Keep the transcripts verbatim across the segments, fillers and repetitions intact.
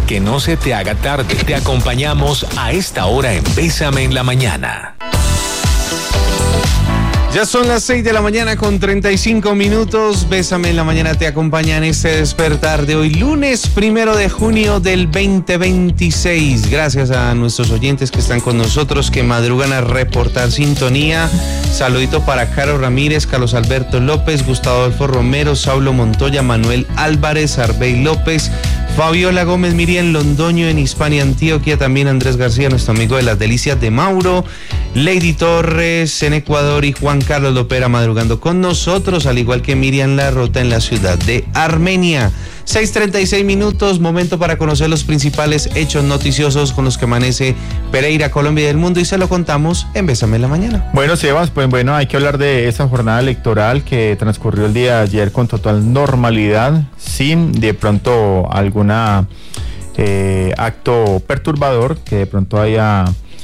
Que no se te haga tarde. Te acompañamos a esta hora en Bésame en la Mañana. Ya son las seis de la mañana con treinta y cinco minutos. Bésame en la Mañana te acompaña en este despertar de hoy, lunes primero de junio del veinte veintiséis. Gracias a nuestros oyentes que están con nosotros, que madrugan a reportar sintonía. Saludito para Caro Ramírez, Carlos Alberto López, Gustavo Adolfo Romero, Saulo Montoya, Manuel Álvarez, Arbey López, Fabiola Gómez, Miriam Londoño en Hispania, Antioquia, también Andrés García, nuestro amigo de las delicias de Mauro, Lady Torres en Ecuador y Juan Carlos Lopera madrugando con nosotros, al igual que Miriam Larrota en la ciudad de Armenia. seis treinta y seis minutos, momento para conocer los principales hechos noticiosos con los que amanece Pereira, Colombia y el mundo, y se lo contamos en Bésame en la Mañana. Bueno, Sebas, pues bueno, hay que hablar de esa jornada electoral que transcurrió el día de ayer con total normalidad, sin de pronto alguna eh, acto perturbador que de pronto haya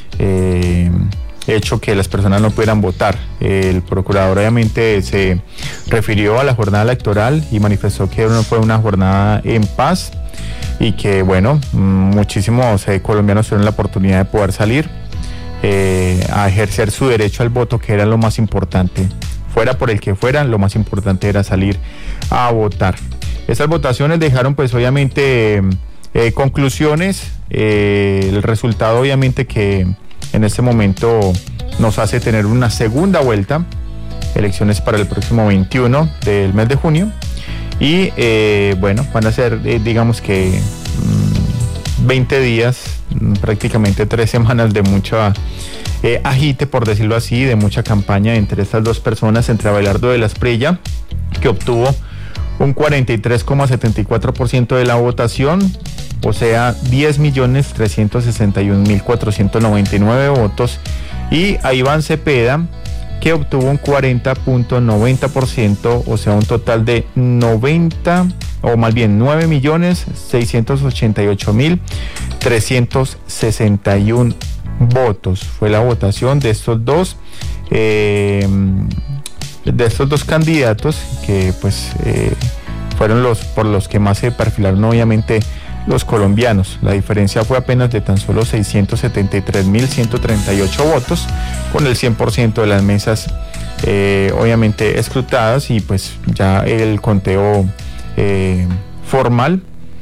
eh, hecho que las personas no pudieran votar. El procurador obviamente se refirió a la jornada electoral y manifestó que no fue una jornada en paz y que bueno, muchísimos eh, colombianos tuvieron la oportunidad de poder salir eh, a ejercer su derecho al voto, que era lo más importante. Fuera por el que fuera, lo más importante era salir a votar. Estas votaciones dejaron pues obviamente eh, conclusiones, eh, el resultado obviamente que en este momento nos hace tener una segunda vuelta, elecciones para el próximo veintiuno del mes de junio, y eh, bueno, van a ser eh, digamos que mmm, veinte días, mmm, prácticamente tres semanas de mucha eh, agite, por decirlo así, de mucha campaña entre estas dos personas, entre Abelardo de la Espriella, que obtuvo un cuarenta y tres coma setenta y cuatro por ciento de la votación, o sea, diez millones trescientos sesenta y un mil cuatrocientos noventa y nueve votos, y a Iván Cepeda, que obtuvo un cuarenta punto noventa por ciento, o sea, un total de noventa, o más bien nueve millones seiscientos ochenta y ocho mil trescientos sesenta y uno votos. Fue la votación de estos dos eh, de estos dos candidatos que pues eh, fueron los por los que más se perfilaron obviamente los colombianos. La diferencia fue apenas de tan solo seiscientos setenta y tres mil ciento treinta y ocho votos, con el cien por ciento de las mesas eh, obviamente escrutadas, y pues ya el conteo eh, formal,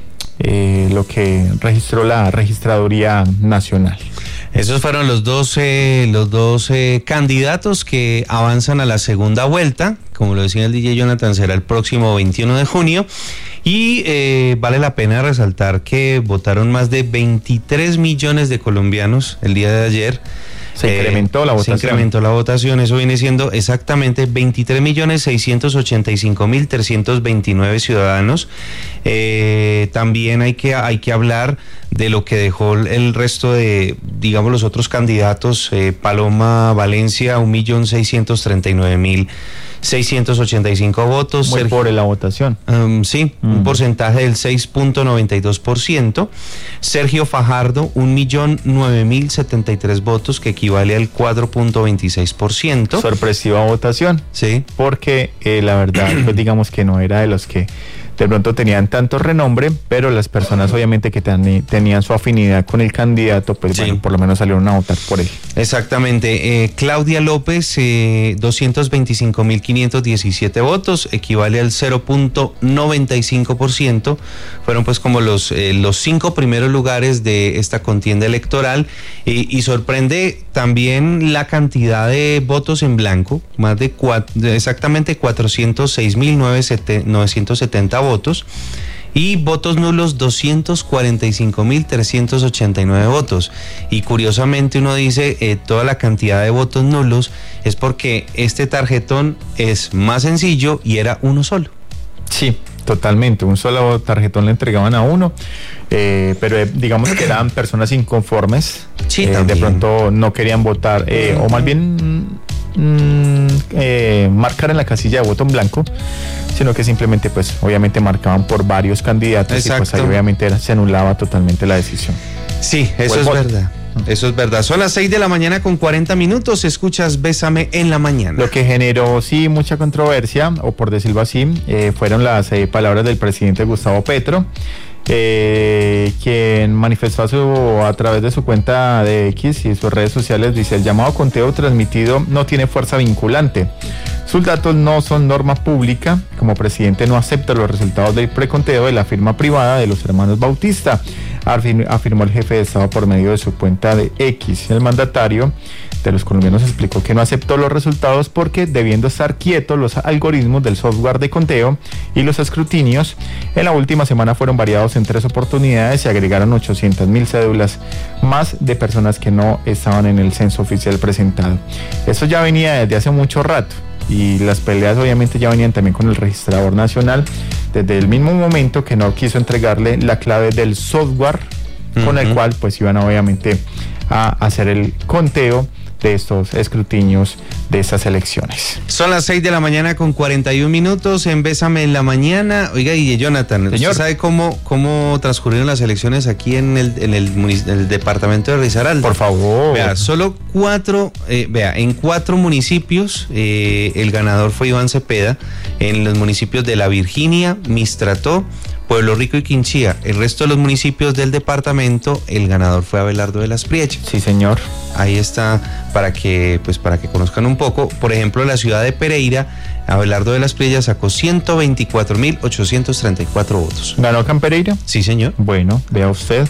eh, lo que registró la Registraduría Nacional. Esos fueron los doce, los doce candidatos que avanzan a la segunda vuelta. Como lo decía el D J Jonathan, será el próximo veintiuno de junio. Y eh, vale la pena resaltar que votaron más de veintitrés millones de colombianos el día de ayer. Se incrementó la votación. Se incrementó la votación, eso viene siendo exactamente veintitrés millones seiscientos ochenta y cinco mil trescientos veintinueve ciudadanos. Eh, también hay que, hay que hablar de lo que dejó el resto de, digamos, los otros candidatos. eh, Paloma Valencia, un millón seiscientos treinta y nueve mil seiscientos ochenta y cinco votos. Muy Sergio, pobre la votación. Um, sí, mm. un porcentaje del seis punto noventa y dos por ciento. Sergio Fajardo, un millón nueve mil setenta y tres votos, que equivale al cuatro punto veintiséis por ciento. Sorpresiva votación. Sí. Porque eh, la verdad, pues digamos que no era de los que de pronto tenían tanto renombre, pero las personas obviamente que ten, tenían su afinidad con el candidato, pues sí, bueno, por lo menos salieron a votar por él. Exactamente. Eh, Claudia López, eh, doscientos veinticinco mil quinientos diecisiete votos, equivale al cero punto noventa y cinco por ciento. Fueron pues como los, eh, los cinco primeros lugares de esta contienda electoral, eh, y sorprende también la cantidad de votos en blanco, más de, cuatro, de exactamente cuatrocientos seis mil novecientos setenta votos, y votos nulos doscientos cuarenta y cinco mil trescientos ochenta y nueve votos. Y curiosamente uno dice, eh, toda la cantidad de votos nulos es porque este tarjetón es más sencillo y era uno solo. Sí, totalmente, un solo tarjetón le entregaban a uno, eh, pero eh, digamos que eran personas inconformes, sí, eh, de pronto no querían votar, eh, o más bien mm, eh, marcar en la casilla de voto en blanco, sino que simplemente pues obviamente marcaban por varios candidatos. Exacto. Y pues ahí obviamente era, se anulaba totalmente la decisión. Sí, eso es voto. verdad. Eso es verdad. Son las seis de la mañana con cuarenta minutos. Escuchas Bésame en la Mañana. Lo que generó, sí, mucha controversia, o por decirlo así, eh, fueron las eh, palabras del presidente Gustavo Petro, eh, quien manifestó a, su, a través de su cuenta de X y sus redes sociales, dice: el llamado conteo transmitido no tiene fuerza vinculante. Sus datos no son norma pública. Como presidente no acepta los resultados del preconteo de la firma privada de los hermanos Bautista, afirmó el jefe de Estado por medio de su cuenta de X. El mandatario de los colombianos explicó que no aceptó los resultados porque, debiendo estar quietos los algoritmos del software de conteo y los escrutinios, en la última semana fueron variados en tres oportunidades y agregaron ochocientas mil cédulas más de personas que no estaban en el censo oficial presentado. Eso ya venía desde hace mucho rato, y las peleas obviamente ya venían también con el registrador nacional desde el mismo momento que no quiso entregarle la clave del software uh-huh. con el cual pues iban obviamente a hacer el conteo de estos escrutinios de estas elecciones. Son las seis de la mañana con cuarenta y un minutos en Bésame en la Mañana. Oiga, y Jonathan, Señor. ¿usted sabe cómo, cómo transcurrieron las elecciones aquí en el, en el, munic- en el departamento de Risaralda? Por favor. Vea, solo cuatro, eh, vea, en cuatro municipios eh, el ganador fue Iván Cepeda, en los municipios de La Virginia, Mistrató, Pueblo Rico y Quinchía. El resto de los municipios del departamento, el ganador fue Abelardo de las Priechas. Sí, señor. Ahí está, para que, pues, para que conozcan un poco. Por ejemplo, la ciudad de Pereira, Abelardo de las Priechas sacó ciento veinticuatro mil ochocientos treinta y cuatro votos. ¿Ganó Can Pereira? Sí, señor. Bueno, vea usted.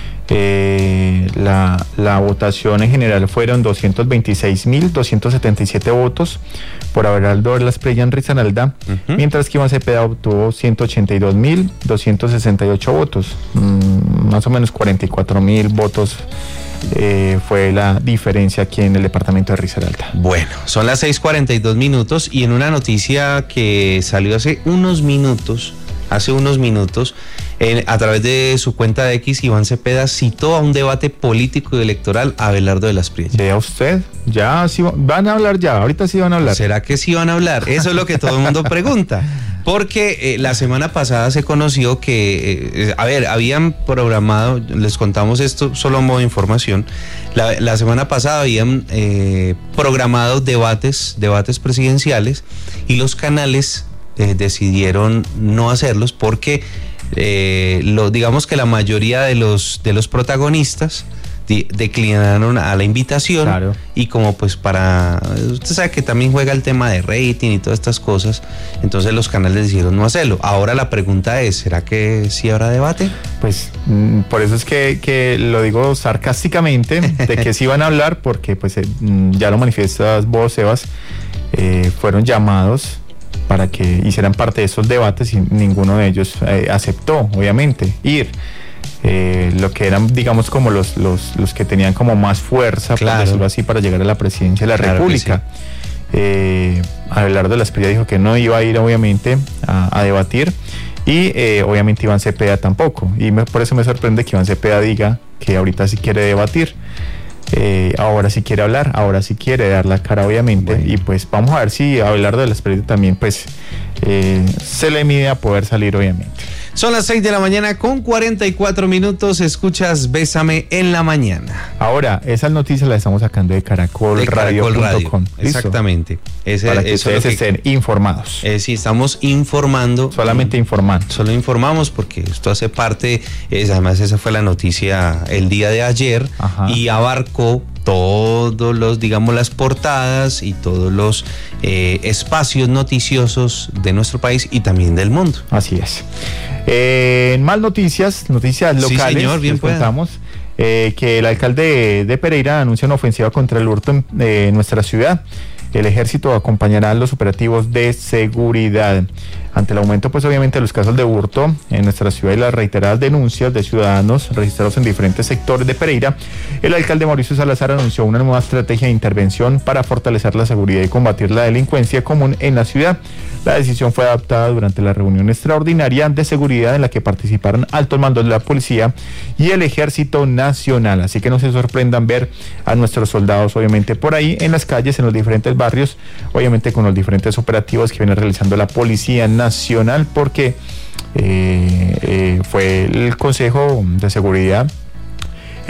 Eh, la, la votación en general fueron doscientos veintiséis mil doscientos setenta y siete votos por Abelardo de las Priechas en Risaralda, uh-huh. mientras que Iván Cepeda obtuvo ciento ochenta y dos mil doscientos sesenta y ocho votos, mm, más o menos cuarenta y cuatro mil votos. Eh, fue la diferencia aquí en el departamento de Risaralda. Bueno, son las seis cuarenta y dos minutos y en una noticia que salió hace unos minutos, hace unos minutos, en, a través de su cuenta de X, Iván Cepeda citó a un debate político y electoral a Abelardo de las Priechas. Vea usted, ya sí van a hablar ya, ahorita sí van a hablar. ¿Será que sí van a hablar? Eso es lo que todo el mundo pregunta. Porque eh, la semana pasada se conoció que, eh, a ver, habían programado, les contamos esto solo a modo de información, la, la semana pasada habían eh, programado debates, debates presidenciales y los canales eh, decidieron no hacerlos porque, eh, lo, digamos que la mayoría de los, de los protagonistas declinaron a la invitación. Claro. Y como pues para, usted sabe que también juega el tema de rating y todas estas cosas, entonces los canales decidieron no hacerlo. Ahora la pregunta es, ¿será que sí habrá debate? Pues mm, por eso es que, que lo digo sarcásticamente, de que sí van a hablar, porque pues eh, ya lo manifiestas vos, Sebas, eh, fueron llamados para que hicieran parte de esos debates y ninguno de ellos eh, aceptó, obviamente, ir. Eh, lo que eran, digamos, como los, los, los que tenían como más fuerza, claro, por decirlo así, para llegar a la presidencia de la claro República. Sí. Eh, Abelardo de las Priechas dijo que no iba a ir, obviamente, a, a debatir, y eh, obviamente Iván Cepeda tampoco. Y me, por eso me sorprende que Iván Cepeda diga que ahorita sí quiere debatir. Eh, ahora sí quiere hablar, ahora sí quiere dar la cara, obviamente, bueno. Y pues vamos a ver si Abelardo de las Priechas también pues eh, se le mide a poder salir, obviamente. Son las seis de la mañana con cuarenta y cuatro minutos, escuchas Bésame en la Mañana. Ahora, esas noticias las estamos sacando de caracol radio punto com. Exactamente. Ese, para que eso ustedes que, estén informados. Eh, sí, estamos informando. Solamente informando. Solo informamos porque esto hace parte, es, además esa fue la noticia el día de ayer. Ajá. Y abarcó todos los, digamos, las portadas y todos los eh, espacios noticiosos de nuestro país y también del mundo. Así es. Eh, en más noticias, noticias locales, sí, señor, bien les contamos eh, que el alcalde de, de Pereira anuncia una ofensiva contra el hurto en eh, nuestra ciudad. El ejército acompañará los operativos de seguridad. Ante el aumento, pues obviamente, de los casos de hurto en nuestra ciudad y las reiteradas denuncias de ciudadanos registrados en diferentes sectores de Pereira, el alcalde Mauricio Salazar anunció una nueva estrategia de intervención para fortalecer la seguridad y combatir la delincuencia común en la ciudad. La decisión fue adoptada durante la reunión extraordinaria de seguridad en la que participaron altos mandos de la policía y el Ejército Nacional. Así que no se sorprendan ver a nuestros soldados, obviamente, por ahí en las calles, en los diferentes barrios, obviamente con los diferentes operativos que viene realizando la Policía Nacional, porque eh, eh, fue el Consejo de Seguridad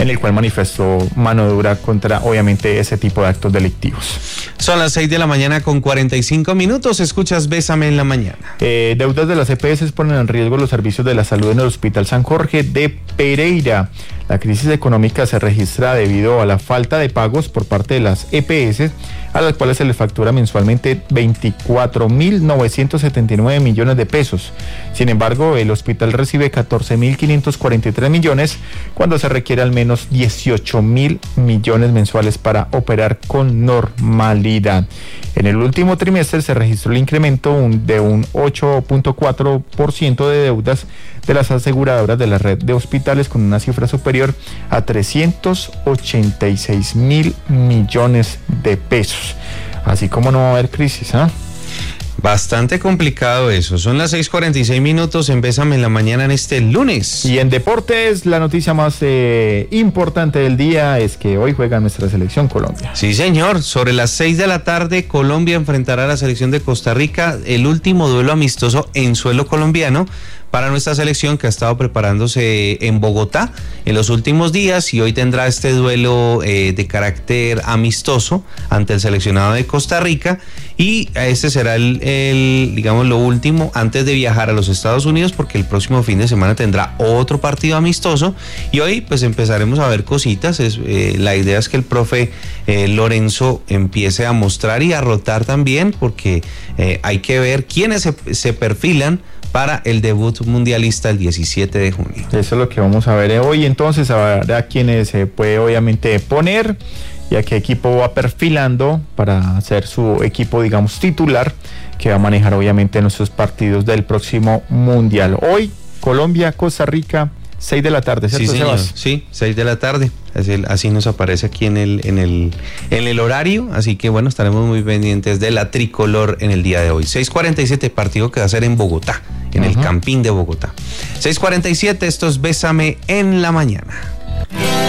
en el cual manifestó mano dura contra, obviamente, ese tipo de actos delictivos. Son las seis de la mañana con cuarenta y cinco minutos. Escuchas Bésame en la mañana. Eh, deudas de las E P S ponen en riesgo los servicios de la salud en el Hospital San Jorge de Pereira. La crisis económica se registra debido a la falta de pagos por parte de las E P S, a las cuales se les factura mensualmente veinticuatro mil novecientos setenta y nueve millones de pesos. Sin embargo, el hospital recibe catorce mil quinientos cuarenta y tres millones, cuando se requiere al menos dieciocho mil millones mensuales para operar con normalidad. En el último trimestre se registró el incremento de un ocho punto cuatro por ciento de deudas de las aseguradoras de la red de hospitales, con una cifra superior a trescientos ochenta y seis mil millones de pesos. Así como no va a haber crisis, ¿ah? ¿eh? Bastante complicado eso. Son las seis cuarenta y seis minutos en Bésame en la mañana en este lunes. Y en deportes, la noticia más eh, importante del día es que hoy juega nuestra selección Colombia. Sí, señor. Sobre las seis de la tarde, Colombia enfrentará a la selección de Costa Rica, el último duelo amistoso en suelo colombiano para nuestra selección, que ha estado preparándose en Bogotá en los últimos días, y hoy tendrá este duelo eh, de carácter amistoso ante el seleccionado de Costa Rica, y este será el, el, digamos, lo último antes de viajar a los Estados Unidos, porque el próximo fin de semana tendrá otro partido amistoso, y hoy pues empezaremos a ver cositas. Es, eh, la idea es que el profe eh, Lorenzo empiece a mostrar y a rotar también, porque eh, hay que ver quiénes se, se perfilan para el debut mundialista el diecisiete de junio. Eso es lo que vamos a ver hoy. Entonces habrá quienes se puede obviamente poner y a qué equipo va perfilando para hacer su equipo, digamos, titular, que va a manejar obviamente nuestros partidos del próximo mundial. Hoy Colombia, Costa Rica, seis de la tarde, ¿cierto? Sí, señor. Sí, seis de la tarde. Así, así nos aparece aquí en el, en el, en el horario. Así que bueno, estaremos muy pendientes de la tricolor en el día de hoy. seis cuarenta y siete, partido que va a ser en Bogotá, en uh-huh. el Campín de Bogotá. seis cuarenta y siete, esto es Bésame en la mañana.